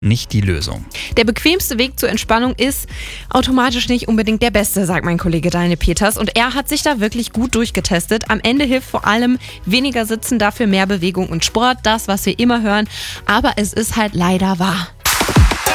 nicht die Lösung. Der bequemste Weg zur Entspannung ist automatisch nicht unbedingt der beste, sagt mein Kollege Daniel Peters. Und er hat sich da wirklich gut durchgetestet. Am Ende hilft vor allem weniger Sitzen, dafür mehr Bewegung und Sport. Das, was wir immer hören. Aber es ist halt leider wahr.